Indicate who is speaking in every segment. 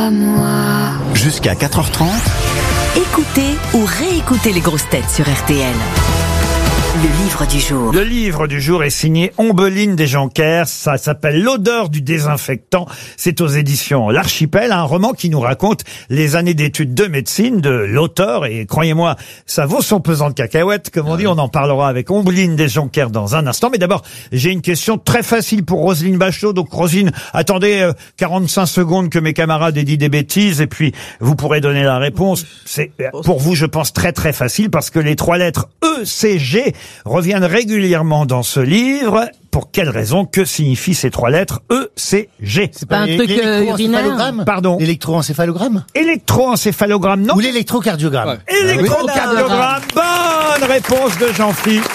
Speaker 1: à moi.
Speaker 2: Jusqu'à 4h30.
Speaker 3: Écoutez ou réécoutez les grosses têtes sur RTL. Le livre du jour.
Speaker 4: Le livre du jour est signé Ombeline Desjonckers. Ça s'appelle L'odeur du désinfectant. C'est aux éditions L'Archipel, un roman qui nous raconte les années d'études de médecine de l'auteur. Et croyez-moi, ça vaut son pesant de cacahuètes. Comme on dit, on en parlera avec Ombeline Desjonckers dans un instant. Mais d'abord, j'ai une question très facile pour Roselyne Bachelot. Donc Roselyne, attendez 45 secondes que mes camarades aient dit des bêtises et puis vous pourrez donner la réponse. C'est pour vous, je pense, très très facile parce que les trois lettres ECG reviennent régulièrement dans ce livre. Pour quelle raison? Que signifient ces trois lettres ECG?
Speaker 5: C'est pas un truc urinaire?
Speaker 4: Pardon?
Speaker 5: L'électroencéphalogramme?
Speaker 4: Électroencéphalogramme, non.
Speaker 5: Ou l'électrocardiogramme?
Speaker 4: Ouais. Électrocardiogramme, bonne réponse de Jean-Philippe.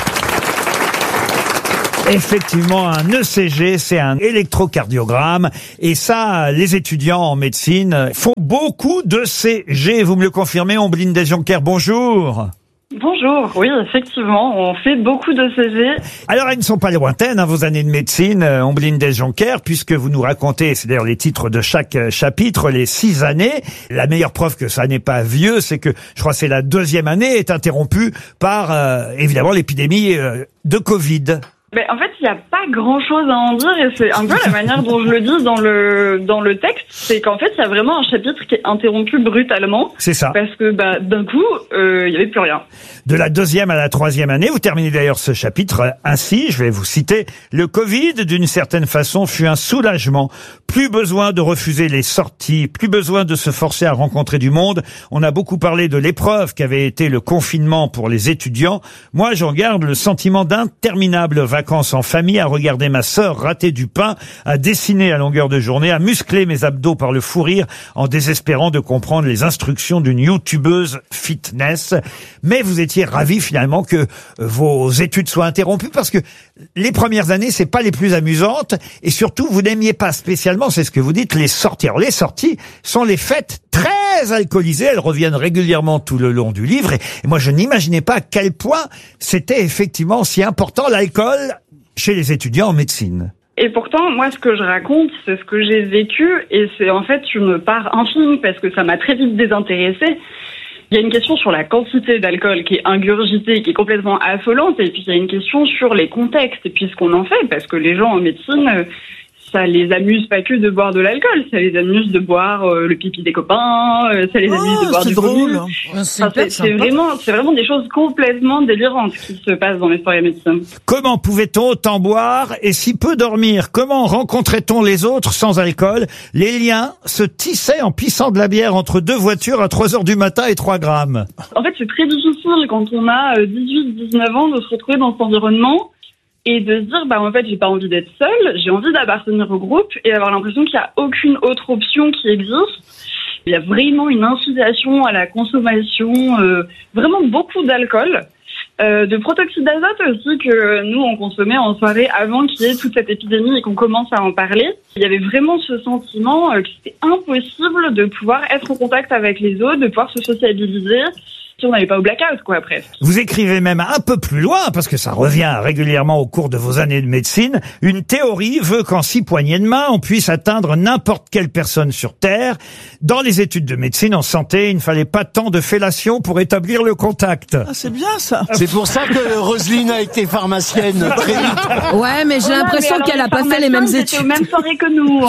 Speaker 4: Effectivement, un ECG, c'est un électrocardiogramme. Et ça, les étudiants en médecine font beaucoup d'ECG. Vous me le confirmez, Ombeline Desjonckers, bonjour.
Speaker 6: Bonjour, oui, effectivement, on fait beaucoup de CG.
Speaker 4: Alors, elles ne sont pas lointaines, vos années de médecine, Ombeline Desjonckers, puisque vous nous racontez, c'est d'ailleurs les titres de chaque chapitre, les 6 années. La meilleure preuve que ça n'est pas vieux, c'est que, je crois que c'est la 2e année, est interrompue par, évidemment, l'épidémie de Covid.
Speaker 6: Mais en fait, il n'y a pas grand-chose à en dire et c'est un peu la manière dont je le dis dans le texte, c'est qu'en fait, il y a vraiment un chapitre qui est interrompu brutalement.
Speaker 4: C'est ça.
Speaker 6: Parce que d'un coup, il n'y avait plus rien.
Speaker 4: De la 2e à la 3e année, vous terminez d'ailleurs ce chapitre ainsi, je vais vous citer, le Covid, d'une certaine façon, fut un soulagement. Plus besoin de refuser les sorties, plus besoin de se forcer à rencontrer du monde. On a beaucoup parlé de l'épreuve qu'avait été le confinement pour les étudiants. Moi, j'en garde le sentiment d'interminables vacances en famille, à regarder ma sœur rater du pain, à dessiner à longueur de journée, à muscler mes abdos par le fou rire, en désespérant de comprendre les instructions d'une youtubeuse fitness. Mais vous étiez ravi finalement que vos études soient interrompues parce que les premières années, c'est pas les plus amusantes et surtout, vous n'aimiez pas spécialement, c'est ce que vous dites, les sorties. Alors, les sorties sont les fêtes très alcoolisées, elles reviennent régulièrement tout le long du livre et moi, je n'imaginais pas à quel point c'était effectivement si important l'alcool chez les étudiants en médecine.
Speaker 6: Et pourtant, moi, ce que je raconte, c'est ce que j'ai vécu et c'est en fait une part infime parce que ça m'a très vite désintéressée. Il y a une question sur la quantité d'alcool qui est ingurgitée, qui est complètement affolante, et puis il y a une question sur les contextes et puis ce qu'on en fait, parce que les gens en médecine, ça les amuse pas que de boire de l'alcool, ça les amuse de boire le pipi des copains, ça les amuse de boire du vomi. C'est vraiment des choses complètement délirantes qui se passent dans l'histoire de la médecine.
Speaker 4: Comment pouvait-on autant boire et si peu dormir? Comment rencontrait-on les autres sans alcool? Les liens se tissaient en pissant de la bière entre deux voitures à 3h du matin et 3 grammes.
Speaker 6: En fait, c'est très difficile quand on a 18-19 ans de se retrouver dans cet environnement et de se dire, en fait, j'ai pas envie d'être seule, j'ai envie d'appartenir au groupe et d'avoir l'impression qu'il y a aucune autre option qui existe. Il y a vraiment une incitation à la consommation, vraiment beaucoup d'alcool, de protoxyde d'azote aussi que nous on consommait en soirée avant qu'il y ait toute cette épidémie et qu'on commence à en parler. Il y avait vraiment ce sentiment que c'était impossible de pouvoir être en contact avec les autres, de pouvoir se sociabiliser. Si on n'allait pas au blackout, quoi, après.
Speaker 4: Vous écrivez même un peu plus loin, parce que ça revient régulièrement au cours de vos années de médecine. Une théorie veut qu'en 6 poignées de main, on puisse atteindre n'importe quelle personne sur Terre. Dans les études de médecine, en santé, il ne fallait pas tant de fellation pour établir le contact.
Speaker 7: Ah, c'est bien, ça.
Speaker 5: C'est pour ça que Roselyne a été pharmacienne très vite.
Speaker 7: Ouais, mais j'ai l'impression qu'elle a pas fait les mêmes études.
Speaker 6: Aux mêmes soirées que nous,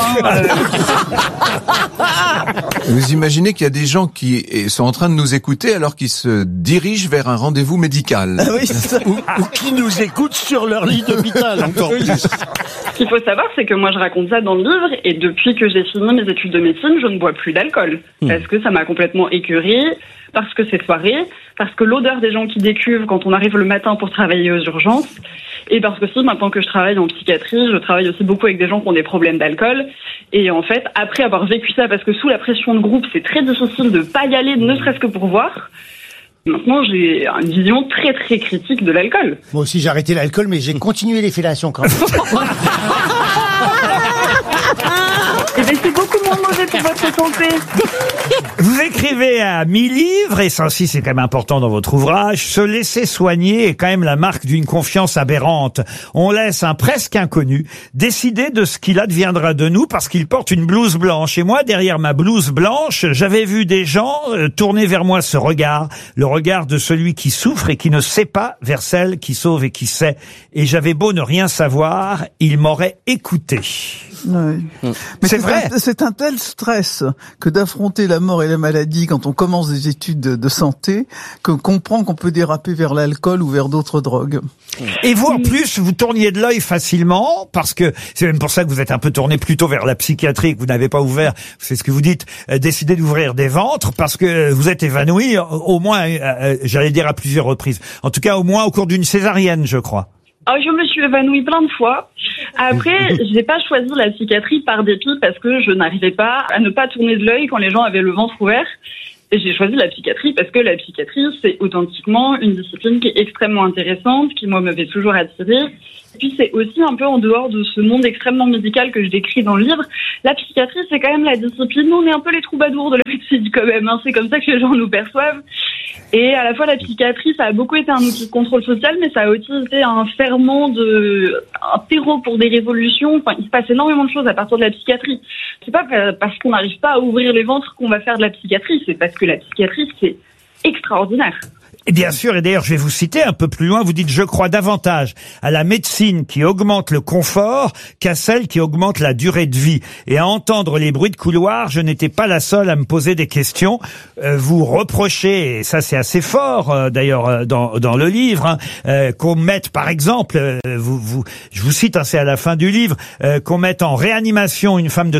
Speaker 8: Vous imaginez qu'il y a des gens qui sont en train de nous écouter alors qu'ils se dirigent vers un rendez-vous médical.
Speaker 5: Oui, ou qui nous écoutent sur leur lit d'hôpital, encore plus.
Speaker 6: Ce qu'il faut savoir, c'est que moi, je raconte ça dans le livre, et depuis que j'ai fini mes études de médecine, je ne bois plus d'alcool. Parce que ça m'a complètement écœurée, parce que c'est soirée, parce que l'odeur des gens qui décuvent quand on arrive le matin pour travailler aux urgences, et parce que si, maintenant que je travaille en psychiatrie, je travaille aussi beaucoup avec des gens qui ont des problèmes d'alcool. Et en fait, après avoir vécu ça, parce que sous la pression de groupe, c'est très difficile de pas y aller, ne serait-ce que pour voir. Maintenant, j'ai une vision très très critique de l'alcool.
Speaker 5: Moi aussi, j'ai arrêté l'alcool, mais j'ai continué les fellations quand même.
Speaker 6: Et c'est beaucoup tellement mauvais pour votre santé.
Speaker 4: Vous écrivez à 1000 livres, et ça aussi c'est quand même important dans votre ouvrage, se laisser soigner est quand même la marque d'une confiance aberrante. On laisse un presque inconnu décider de ce qu'il adviendra de nous parce qu'il porte une blouse blanche. Et moi, derrière ma blouse blanche, j'avais vu des gens tourner vers moi ce regard, le regard de celui qui souffre et qui ne sait pas, vers celle qui sauve et qui sait. Et j'avais beau ne rien savoir, il m'aurait écouté.
Speaker 1: Oui. Mais
Speaker 4: C'est vrai.
Speaker 1: C'est un tel stress que d'affronter la mort et la maladie quand on commence des études de santé qu'on comprend qu'on peut déraper vers l'alcool ou vers d'autres drogues.
Speaker 4: Et vous, en plus, vous tourniez de l'œil facilement, parce que c'est même pour ça que vous êtes un peu tourné plutôt vers la psychiatrie, que vous n'avez pas ouvert, c'est ce que vous dites, décidé d'ouvrir des ventres, parce que vous êtes évanoui, au moins, j'allais dire à plusieurs reprises. En tout cas, au moins au cours d'une césarienne, je crois.
Speaker 6: Je me suis évanouie plein de fois. Après, j'ai pas choisi la psychiatrie par dépit parce que je n'arrivais pas à ne pas tourner de l'œil quand les gens avaient le ventre ouvert. Et j'ai choisi la psychiatrie parce que la psychiatrie, c'est authentiquement une discipline qui est extrêmement intéressante, qui moi m'avait toujours attirée. Et puis c'est aussi un peu en dehors de ce monde extrêmement médical que je décris dans le livre. La psychiatrie, c'est quand même la discipline. Nous, on est un peu les troubadours de la médecine quand même. C'est comme ça que les gens nous perçoivent. Et à la fois, la psychiatrie, ça a beaucoup été un outil de contrôle social, mais ça a aussi été un ferment un terreau pour des révolutions. Enfin, il se passe énormément de choses à partir de la psychiatrie. C'est pas parce qu'on n'arrive pas à ouvrir les ventres qu'on va faire de la psychiatrie. C'est parce que la psychiatrie, c'est extraordinaire.
Speaker 4: Et bien sûr, et d'ailleurs, je vais vous citer un peu plus loin, vous dites « Je crois davantage à la médecine qui augmente le confort qu'à celle qui augmente la durée de vie. Et à entendre les bruits de couloir, je n'étais pas la seule à me poser des questions. » Vous reprochez, et ça c'est assez fort d'ailleurs dans le livre, qu'on mette par exemple, je vous cite, c'est à la fin du livre, qu'on mette en réanimation une femme de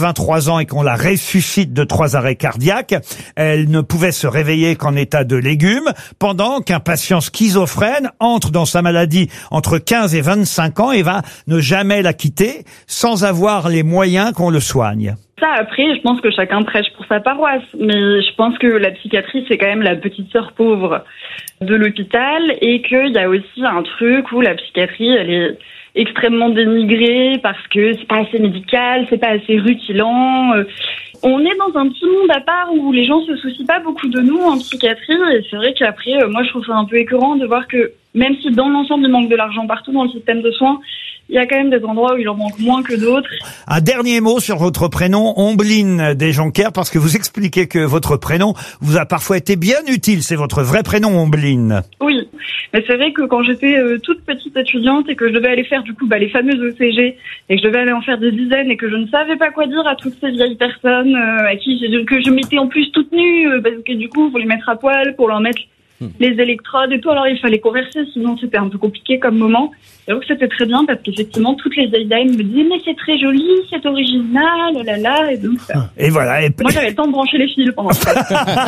Speaker 4: 83 ans et qu'on la ressuscite de 3 arrêts cardiaques. Elle ne pouvait se réveiller qu'en état de légume, pendant qu'un patient schizophrène entre dans sa maladie entre 15 et 25 ans et va ne jamais la quitter sans avoir les moyens qu'on le soigne.
Speaker 6: Ça, après, je pense que chacun prêche pour sa paroisse. Mais je pense que la psychiatrie, c'est quand même la petite sœur pauvre de l'hôpital et qu'il y a aussi un truc où la psychiatrie, elle est extrêmement dénigrée parce que c'est pas assez médical, c'est pas assez rutilant. On est dans un petit monde à part où les gens se soucient pas beaucoup de nous en psychiatrie et c'est vrai qu'après, moi je trouve ça un peu écœurant de voir que même si dans l'ensemble il manque de l'argent partout dans le système de soins, il y a quand même des endroits où il en manque moins que d'autres.
Speaker 4: Un dernier mot sur votre prénom, Ombline Desjonquers, parce que vous expliquez que votre prénom vous a parfois été bien utile. C'est votre vrai prénom, Ombline.
Speaker 6: Oui, mais c'est vrai que quand j'étais toute petite étudiante et que je devais aller faire du coup les fameuses ECG et que je devais aller en faire des dizaines et que je ne savais pas quoi dire à toutes ces vieilles personnes à qui que je mettais en plus toute nue parce que du coup pour les mettre à poil, pour leur mettre les électrodes et tout, alors il fallait converser, sinon c'était un peu compliqué comme moment. J'avoue que c'était très bien parce qu'effectivement toutes les vieilles dames me disaient mais c'est très joli, c'est original, oh là là, et donc
Speaker 4: et voilà.
Speaker 6: Moi j'avais le temps de brancher les fils pendant ça.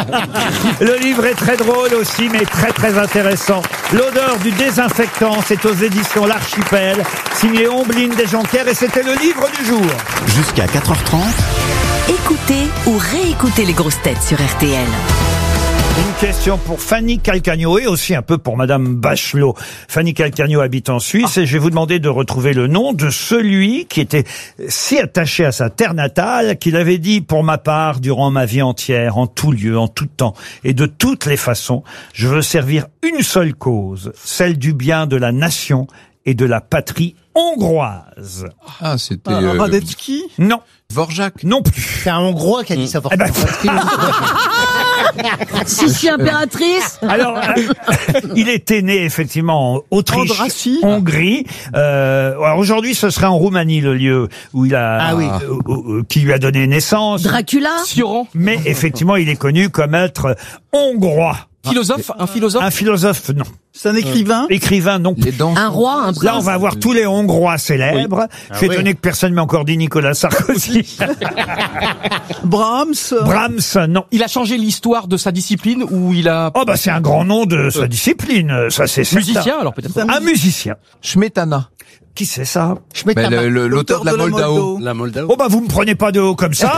Speaker 4: Le livre est très drôle aussi, mais très très intéressant. L'odeur du désinfectant, c'est aux éditions L'Archipel, signé Ombline Desjonquers, et c'était le livre du jour.
Speaker 3: Jusqu'à 4h30, écoutez ou réécoutez les grosses têtes sur RTL.
Speaker 4: Une question pour Fanny Calcagno et aussi un peu pour Madame Bachelot. Fanny Calcagno habite en Suisse et je vais vous demander de retrouver le nom de celui qui était si attaché à sa terre natale qu'il avait dit: pour ma part, durant ma vie entière, en tout lieu, en tout temps et de toutes les façons, je veux servir une seule cause, celle du bien de la nation et de la patrie hongroise.
Speaker 8: Ah, c'était...
Speaker 1: Radetzky ?
Speaker 4: Non.
Speaker 8: Dvorak ?
Speaker 4: Non plus.
Speaker 5: C'est un Hongrois qui a dit ça forcément.
Speaker 7: Si je suis impératrice.
Speaker 4: Alors, il était né effectivement en Autriche,
Speaker 1: Andrassy.
Speaker 4: Hongrie. Alors aujourd'hui, ce serait en Roumanie le lieu où il a, qui lui a donné naissance.
Speaker 7: Dracula.
Speaker 2: Sioran.
Speaker 4: Mais effectivement, il est connu comme être hongrois.
Speaker 2: Philosophe, un philosophe.
Speaker 4: Un philosophe, non.
Speaker 1: C'est un écrivain ?
Speaker 4: Écrivain, non.
Speaker 8: Les dents.
Speaker 7: Un roi, un prince.
Speaker 4: Là, on va avoir tous les Hongrois célèbres. Je suis étonné que personne ne m'ait encore dit Nicolas Sarkozy.
Speaker 1: Brahms ?
Speaker 4: Brahms, non.
Speaker 2: Il a changé l'histoire de sa discipline ou il a...
Speaker 4: Oh, bah, c'est un grand nom de sa discipline. Ça, c'est certain.
Speaker 2: Musicien, alors peut-être.
Speaker 4: Un musicien.
Speaker 8: Smetana.
Speaker 4: Qui c'est ça?
Speaker 8: L'auteur de la Moldao.
Speaker 5: La Moldao.
Speaker 4: Oh bah vous me prenez pas de haut comme ça.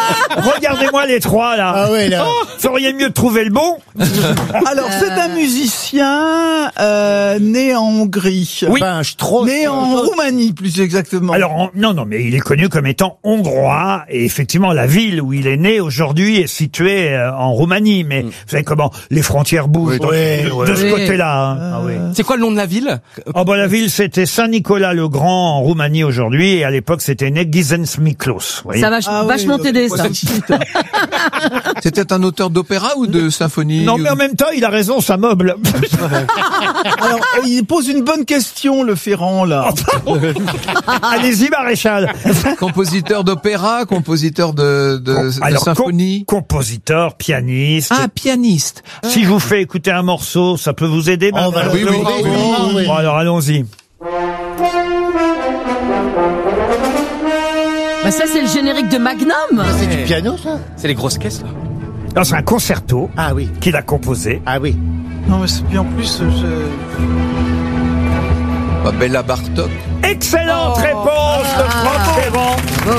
Speaker 4: Regardez-moi les trois là.
Speaker 5: Ah ouais, là.
Speaker 4: Feriez mieux de trouver le bon.
Speaker 1: Alors, c'est un musicien. musicien né en Hongrie.
Speaker 2: Oui.
Speaker 1: Né en Roumanie, plus exactement.
Speaker 4: Alors, non, mais il est connu comme étant hongrois, et effectivement, la ville où il est né aujourd'hui est située en Roumanie, mais vous savez comment les frontières bougent de ce côté-là. Hein.
Speaker 2: C'est quoi le nom de la ville?
Speaker 4: La ville, c'était Saint-Nicolas-le-Grand en Roumanie aujourd'hui, et à l'époque, c'était Negizens-Miklos.
Speaker 7: Ça va vachement t'aider, ça.
Speaker 8: C'était un auteur d'opéra ou de symphonie?
Speaker 4: Non, mais en même temps, il a raison, ça meuble.
Speaker 1: Alors, il pose une bonne question, le Ferrand, là.
Speaker 4: Allez-y, Maréchal.
Speaker 8: Compositeur d'opéra, compositeur de symphonie.
Speaker 4: Compositeur, pianiste.
Speaker 8: Ah, pianiste.
Speaker 4: Si je vous fais écouter un morceau, ça peut vous aider, madame?
Speaker 8: Oui.
Speaker 4: Bon, alors allons-y.
Speaker 7: Bah ça, c'est le générique de Magnum.
Speaker 5: C'est du piano, ça?
Speaker 2: C'est les grosses caisses, là.
Speaker 4: Non, c'est un concerto qu'il a composé.
Speaker 5: Ah oui.
Speaker 1: Non, mais c'est bien en plus.
Speaker 8: Béla Bartok.
Speaker 4: Excellente réponse de Franck Ferrand.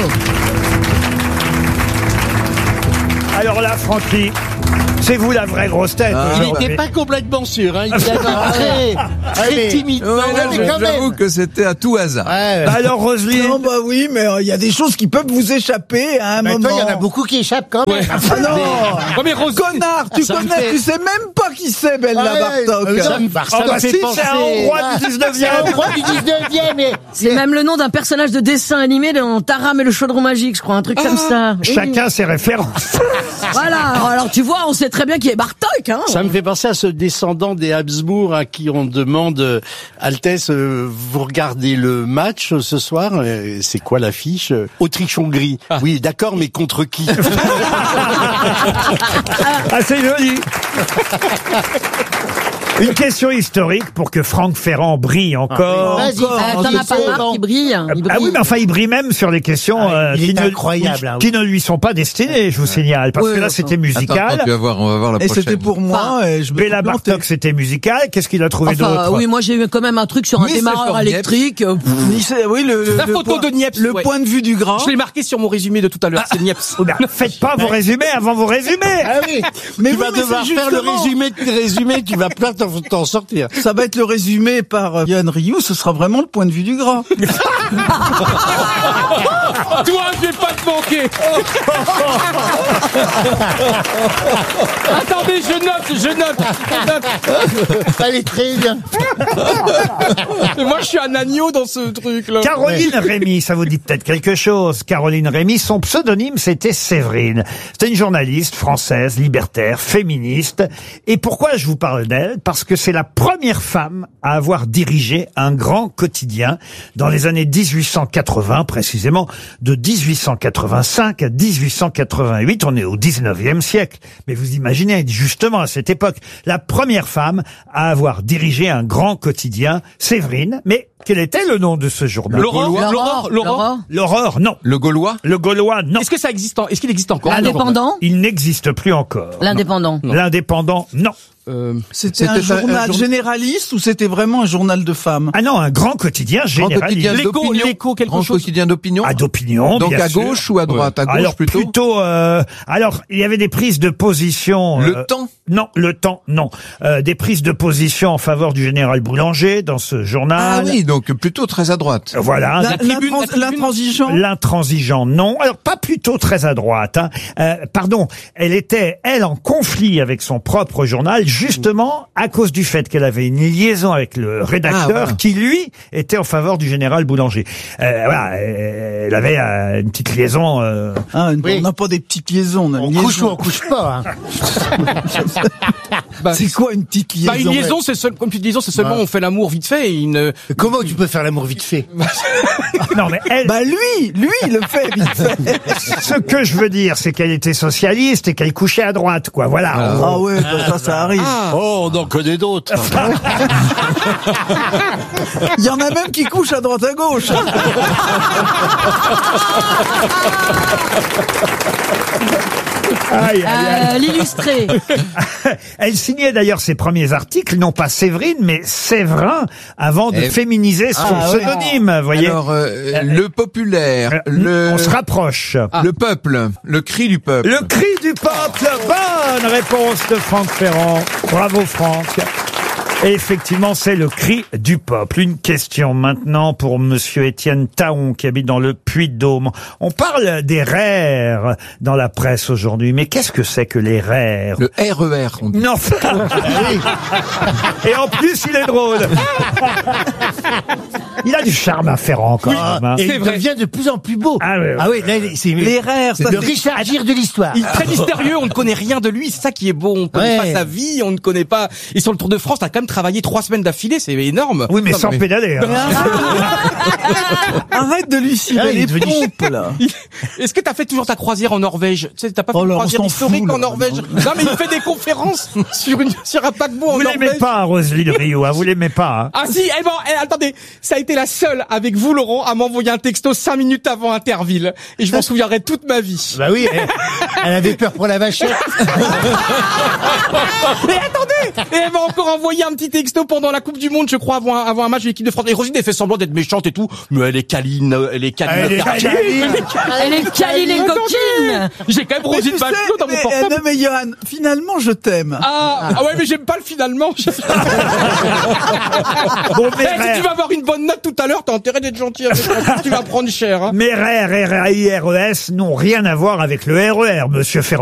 Speaker 4: Alors là, Francky, c'est vous la vraie grosse tête.
Speaker 5: Il n'était pas complètement sûr, hein. Il avait très timidement.
Speaker 8: J'avoue que c'était à tout hasard.
Speaker 4: Alors, Roselyne.
Speaker 1: Non, oui, mais il y a des choses qui peuvent vous échapper à un moment.
Speaker 5: Il y en a beaucoup qui échappent quand même.
Speaker 1: Ah non!
Speaker 2: mais Rose...
Speaker 1: Connard, tu connais, tu sais même pas qui c'est, Béla Bartok.
Speaker 5: Ça me fait penser.
Speaker 4: C'est un Hongrois du 19e.
Speaker 5: Hongrois du 19e, mais
Speaker 7: C'est même le nom d'un personnage de dessin animé dans Taram et le chaudron magique, je crois, un truc comme ça.
Speaker 4: Chacun ses références.
Speaker 7: Voilà, alors tu vois, on sait très bien qui est Bartok, hein.
Speaker 5: ça me fait penser à ce descendant des Habsbourg à qui on demande Altesse, vous regardez le match ce soir? C'est quoi l'affiche? Autriche-Hongrie. Oui, d'accord, mais contre qui?
Speaker 4: Ah, c'est joli. Une question historique pour que Franck Ferrand brille encore.
Speaker 5: Vas-y,
Speaker 7: T'en as pas marre qui brille.
Speaker 4: Ah oui, mais enfin, il brille même sur les questions
Speaker 5: incroyable,
Speaker 4: qui ne lui sont pas destinées, je vous signale. Parce que là, c'était musical.
Speaker 8: Attends, on va voir la
Speaker 1: Et
Speaker 8: prochaine.
Speaker 1: c'était pour moi, et je me
Speaker 4: Béla
Speaker 1: suis planté.
Speaker 4: Bartok, c'était musical. Qu'est-ce qu'il a trouvé
Speaker 7: Enfin,
Speaker 4: d'autre?
Speaker 7: oui, moi j'ai eu quand même un truc sur un
Speaker 8: Oui, c'est
Speaker 7: démarreur
Speaker 8: fort
Speaker 7: électrique.
Speaker 1: Oui,
Speaker 2: La photo de Niepce,
Speaker 1: le
Speaker 2: ouais.
Speaker 1: point de vue du gras.
Speaker 2: Je l'ai marqué sur mon résumé de tout à l'heure, c'est Niepce.
Speaker 4: Oh, ben, faites pas vos résumés avant vos résumés.
Speaker 5: Ah oui,
Speaker 1: Mais
Speaker 5: tu
Speaker 1: oui,
Speaker 5: vas
Speaker 1: mais
Speaker 5: devoir
Speaker 1: c'est
Speaker 5: faire le
Speaker 1: justement-
Speaker 5: résumé de tes résumés, tu vas pas t'en sortir.
Speaker 1: Ça va être le résumé par Yann Rioux, ce sera vraiment le point de vue du gras.
Speaker 2: Toi, je vais pas te manquer. Attendez, je note.
Speaker 5: Elle est très bien.
Speaker 2: Mais moi, je suis un agneau dans ce truc-là.
Speaker 4: Caroline Rémy, ça vous dit peut-être quelque chose. Caroline Rémy, son pseudonyme, c'était Séverine. C'était une journaliste française, libertaire, féministe. Et pourquoi je vous parle d'elle? Parce que c'est la première femme à avoir dirigé un grand quotidien dans les années 1880, précisément de 1885 à 1888. On est au 19e siècle. Mais vous imaginez, justement, à cette époque, la première femme à avoir dirigé un grand quotidien, Séverine. Mais quel était le nom de ce journal? L'Aurore, non.
Speaker 8: Le Gaulois?
Speaker 4: Le Gaulois, non.
Speaker 2: Est-ce qu'il existe encore?
Speaker 7: L'Indépendant?
Speaker 4: Il n'existe plus encore.
Speaker 7: L'Indépendant.
Speaker 4: L'Indépendant, non.
Speaker 1: C'était un journal généraliste ou c'était vraiment un journal de femmes?
Speaker 4: Ah non, un grand quotidien généraliste.
Speaker 8: quotidien d'opinion.
Speaker 2: L'écho, quelque
Speaker 8: Grand
Speaker 2: chose.
Speaker 8: quotidien d'opinion?
Speaker 4: Ah, d'opinion,
Speaker 8: Donc
Speaker 4: bien
Speaker 8: à
Speaker 4: sûr.
Speaker 8: gauche ou à droite? À gauche
Speaker 4: Alors
Speaker 8: plutôt?
Speaker 4: alors il y avait des prises de position.
Speaker 8: Le Temps?
Speaker 4: Non, le Temps, non. Des prises de position en faveur du général Boulanger dans ce journal.
Speaker 8: Ah oui, donc plutôt très à droite.
Speaker 4: Voilà.
Speaker 1: L'intransigeant?
Speaker 4: L'intransigeant, non. Alors, pas plutôt très à droite. Hein. Pardon, elle était, elle, en conflit avec son propre journal, justement à cause du fait qu'elle avait une liaison avec le rédacteur
Speaker 8: voilà.
Speaker 4: qui, lui, était en faveur du général Boulanger. Voilà, elle avait une petite liaison...
Speaker 1: On n'a pas des petites liaisons. On a
Speaker 5: On
Speaker 1: une
Speaker 5: couche ou
Speaker 1: liaison.
Speaker 5: on couche pas, hein.
Speaker 1: C'est quoi une petite liaison?
Speaker 2: Bah, une liaison, c'est comme tu dis, c'est seulement on fait l'amour vite fait et une...
Speaker 5: Comment tu peux faire l'amour vite fait?
Speaker 4: Non, mais elle...
Speaker 1: Bah lui, il le fait vite fait.
Speaker 4: Ce que je veux dire, c'est qu'elle était socialiste et qu'elle couchait à droite, quoi. Voilà.
Speaker 1: Ah ouais, ça arrive.
Speaker 5: Oh, on en connaît d'autres.
Speaker 1: Il y en a même qui couchent à droite à gauche.
Speaker 4: Aïe, aïe, aïe.
Speaker 7: L'illustré.
Speaker 4: Elle signait d'ailleurs ses premiers articles, non pas Séverine, mais Séverin, avant de féminiser son pseudonyme, vous voyez.
Speaker 8: Alors, le populaire,
Speaker 4: On se rapproche.
Speaker 8: le peuple, le cri du peuple.
Speaker 4: Le cri du peuple, bonne réponse de Franck Ferrand. Bravo Franck. Et effectivement, c'est le cri du peuple. Une question maintenant pour monsieur Étienne Taon, qui habite dans le Puy-de-Dôme. On parle des RER dans la presse aujourd'hui, mais qu'est-ce que c'est que les RER?
Speaker 8: Le RER, on dit.
Speaker 4: Non. Et en plus, il est drôle. Il a du charme à faire encore. Hein.
Speaker 9: Et il devient de plus en plus beau.
Speaker 4: Ah oui, oui.
Speaker 9: Ah oui, là, c'est
Speaker 1: Les RER, ça
Speaker 9: le
Speaker 1: c'est-
Speaker 9: Richard Gere de l'histoire.
Speaker 2: Il est très mystérieux, on ne connaît rien de lui, c'est ça qui est beau, on ne connaît
Speaker 9: Ouais.
Speaker 2: pas sa vie, on ne connaît pas... Et sur le Tour de France, t'as quand même travaillé 3 semaines d'affilée, c'est énorme.
Speaker 4: Oui, mais
Speaker 2: Non,
Speaker 4: sans pédaler. Hein.
Speaker 1: Arrête de lui cirer
Speaker 9: Ah, il
Speaker 1: les
Speaker 9: est devenu-
Speaker 1: pompes, là.
Speaker 2: Est-ce que t'as fait toujours ta croisière en Norvège? Tu sais, t'as pas fait
Speaker 1: Oh
Speaker 2: une
Speaker 1: là, on
Speaker 2: croisière
Speaker 1: s'en
Speaker 2: historique
Speaker 1: fout, là.
Speaker 2: en Norvège? Non, mais il fait des conférences sur un paquebot en
Speaker 4: Vous
Speaker 2: Norvège.
Speaker 4: l'aimez pas, Roselyne Rio, hein, vous l'aimez pas. Hein.
Speaker 2: Ah si, eh ben, attendez, ça a été la seule avec vous, Laurent, à m'envoyer un texto 5 minutes avant Interville. Et je m'en souviendrai toute ma vie.
Speaker 9: Bah oui, elle avait peur pour la vachette.
Speaker 2: Mais attendez! Et elle m'a encore envoyé un petit texto pendant la Coupe du Monde, je crois, avant un match de l'équipe de France. Et Rosine, elle fait semblant d'être méchante et tout. Mais elle est câline, elle est câline.
Speaker 4: Elle est câline.
Speaker 7: Elle est câline et coquine.
Speaker 2: J'ai quand même
Speaker 1: Mais
Speaker 2: Rosine
Speaker 1: tu sais,
Speaker 2: Bachelot dans mon
Speaker 1: mais,
Speaker 2: portable.
Speaker 1: non, mais Johan, finalement, je t'aime.
Speaker 2: Ah ouais, mais j'aime pas le finalement.
Speaker 4: Bon,
Speaker 2: Eh,
Speaker 4: mais
Speaker 2: si tu vas avoir une bonne note tout à l'heure, t'as intérêt d'être gentil avec moi. Tu vas prendre cher, hein.
Speaker 4: mes RER, RAIRES n'ont rien à voir avec le RER, monsieur Ferrand.